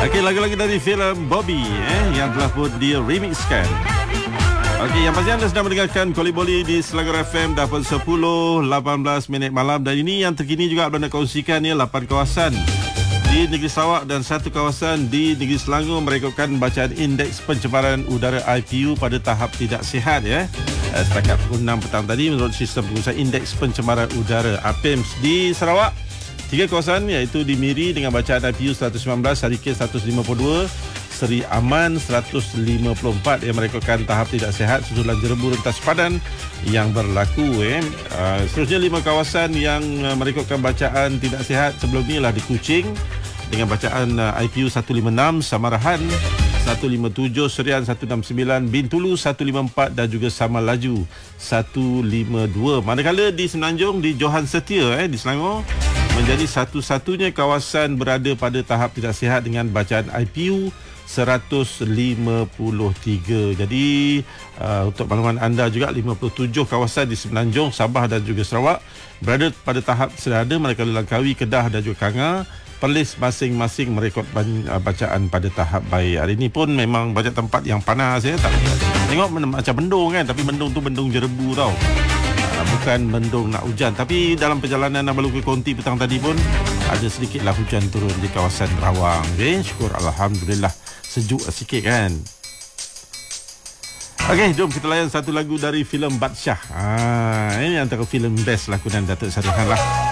Okey, lagu-lagu dari filem Bobby yang telah pun di remixkan. Okey, yang pasti anda sedang mendengarkan Koli Boli di Selangor FM dah pun 10:18 malam, dan ini yang terkini juga anda nak kongsikan 8 kawasan di negeri Sarawak dan 1 kawasan di negeri Selangor merekodkan bacaan indeks pencemaran udara IPU pada tahap tidak sihat setakat pukul 6 petang tadi menurut sistem pengurusan indeks pencemaran udara APIMS di Sarawak. 3 kawasan iaitu di Miri dengan bacaan IPU 119, Sarikil 152, Seri Aman 154 yang merekodkan tahap tidak sihat, susulan Jerebu Rentas Padan yang berlaku. Seterusnya 5 kawasan yang merekodkan bacaan tidak sihat sebelum ni lah di Kuching dengan bacaan IPU 156, Samarahan 157, Serian 169, Bintulu 154 dan juga Samal Laju 152. Manakala di Semenanjung di Johan Setia di Selangor menjadi satu-satunya kawasan berada pada tahap tidak sihat dengan bacaan IPU 153. Jadi untuk makluman anda juga 57 kawasan di Semenanjung, Sabah dan juga Sarawak berada pada tahap sedada, manakala Langkawi, Kedah dan juga Kanga, Perlis masing-masing merekod bacaan pada tahap baik. Hari ini pun memang banyak tempat yang panas tak tengok macam mendung tapi mendung tu mendung Jerebu tau. Bukan mendung nak hujan, tapi dalam perjalanan melalui Konti petang tadi pun ada sedikitlah hujan turun di kawasan Rawang. Syukur alhamdulillah, sejuk sikit kan. Okey, jom kita layan satu lagu dari filem Badsyah. Ini antara filem best lakonan Datuk Sarihan lah.